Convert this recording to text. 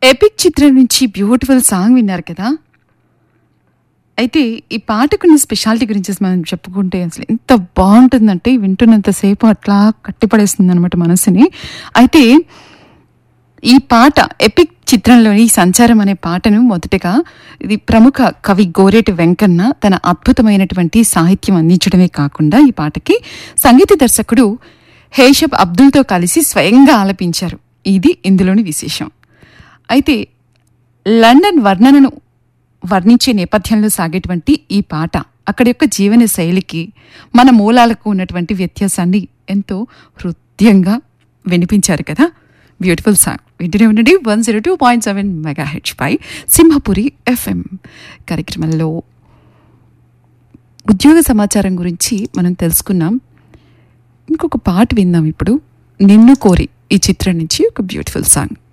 Epic చిత్రం నుంచి beautiful song విన్నారు కదా. అయితే ఈ పాటకున్న స్పెషాలిటీ గురించి మనం చెప్పుకుంటే అసలు ఎంత బాగుంటుందంటే వింటున్నంతసేపు అట్లా కట్టిపడేస్తుంది అనమాట మనసుని. అయితే ఈ పాట ఎపిక్ చిత్రంలోని సంచారం అనే పాటను మొదటగా ఇది ప్రముఖ కవి గోరేటి వెంకన్న తన అద్భుతమైనటువంటి సాహిత్యం అందించడమే కాకుండా ఈ పాటకి సంగీత దర్శకుడు హేషబ్ అబ్దుల్తో కలిసి స్వయంగా ఆలపించారు. ఇది ఇందులోని విశేషం. అయితే లండన్ వర్ణనను వర్ణించే నేపథ్యంలో సాగేటువంటి ఈ పాట అక్కడి యొక్క జీవన శైలికి మన మూలాలకు ఉన్నటువంటి వ్యత్యాసాన్ని ఎంతో హృదయంగా వినిపించారు కదా. బ్యూటిఫుల్ సాంగ్ వింటూనే ఉండండి 102.7 మెగాహెర్ట్జ్ పై సింహపురి FM కార్యక్రమంలో ఉద్యోగ సమాచారం గురించి మనం తెలుసుకున్నాం. ఇంకొక పాట విందాం ఇప్పుడు. నిన్ను కోరి ఈ చిత్రం నుంచి ఒక బ్యూటిఫుల్ సాంగ్.